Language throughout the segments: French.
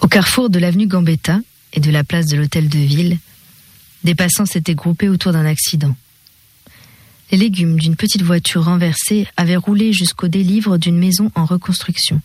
carrefour de l'avenue Gambetta et de la place de l'Hôtel de Ville, des passants s'étaient groupés autour d'un accident. Les légumes d'une petite voiture renversée avaient roulé jusqu'au délivre d'une maison en reconstruction.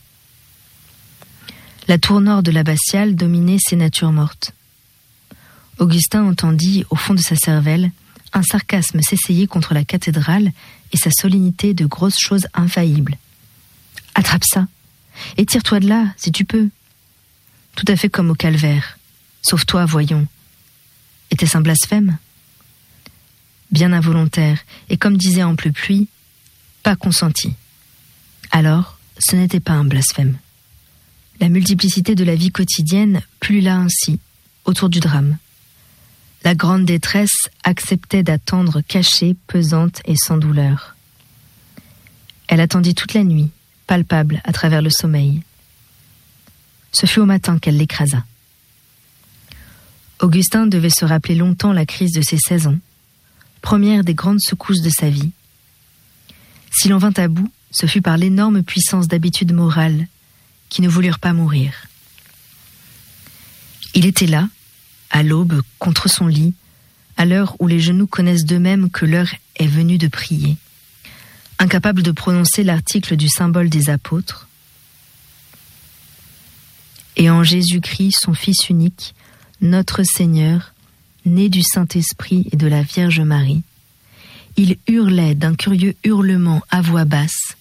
La tour nord de l'abbatiale dominait ces natures mortes. Augustin entendit, au fond de sa cervelle, un sarcasme s'essayer contre la cathédrale et sa solennité de grosses choses infaillibles. « Attrape ça, et tire-toi de là, si tu peux. » Tout à fait comme au calvaire. Sauve-toi, voyons. Était-ce un blasphème ? Bien involontaire, et comme disait Amplepuis, pas consenti. Alors, ce n'était pas un blasphème. La multiplicité de la vie quotidienne pullula ainsi, autour du drame. La grande détresse acceptait d'attendre cachée, pesante et sans douleur. Elle attendit toute la nuit, palpable à travers le sommeil. Ce fut au matin qu'elle l'écrasa. Augustin devait se rappeler longtemps la crise de ses 16 ans, première des grandes secousses de sa vie. Si l'on vint à bout, ce fut par l'énorme puissance d'habitudes morales qui ne voulurent pas mourir. Il était là, à l'aube, contre son lit, à l'heure où les genoux connaissent d'eux-mêmes que l'heure est venue de prier, incapable de prononcer l'article du symbole des apôtres. Et en Jésus-Christ, son Fils unique, notre Seigneur, né du Saint-Esprit et de la Vierge Marie, il hurlait d'un curieux hurlement à voix basse.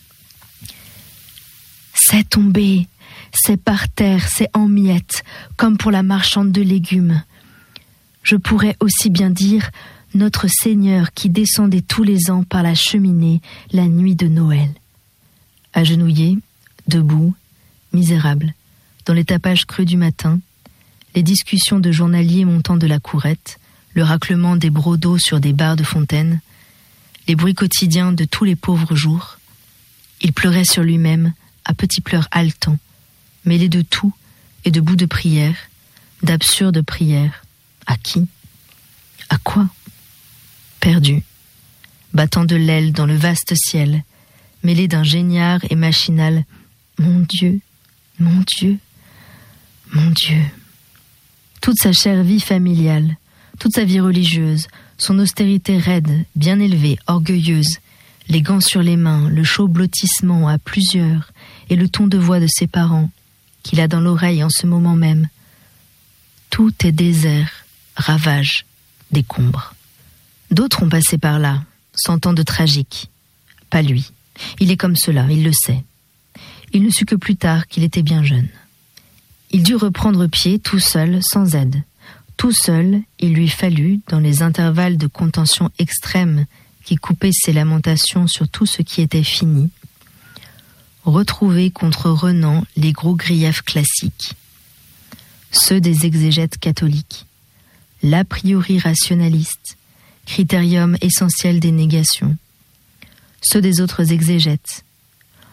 « C'est tombé, c'est par terre, c'est en miettes, comme pour la marchande de légumes. Je pourrais aussi bien dire notre Seigneur qui descendait tous les ans par la cheminée la nuit de Noël. » Agenouillé, debout, misérable, dans les tapages creux du matin, les discussions de journaliers montant de la courette, le raclement des brodeaux sur des barres de fontaine, les bruits quotidiens de tous les pauvres jours, il pleurait sur lui-même à petits pleurs haletants, mêlés de tout et de bouts de prières, d'absurdes prières. À qui ? À quoi ? Perdu, battant de l'aile dans le vaste ciel, mêlé d'un géniard et machinal « Mon Dieu, mon Dieu, mon Dieu !» Toute sa chère vie familiale, toute sa vie religieuse, son austérité raide, bien élevée, orgueilleuse, les gants sur les mains, le chaud blottissement à plusieurs et le ton de voix de ses parents, qu'il a dans l'oreille en ce moment même. Tout est désert, ravage, décombre. D'autres ont passé par là, sentant de tragique. Pas lui. Il est comme cela, il le sait. Il ne sut que plus tard qu'il était bien jeune. Il dut reprendre pied tout seul, sans aide. Tout seul, il lui fallut, dans les intervalles de contention extrême qui coupaient ses lamentations sur tout ce qui était fini, retrouver contre Renan les gros griefs classiques, ceux des exégètes catholiques, l'a priori rationaliste, critérium essentiel des négations, ceux des autres exégètes,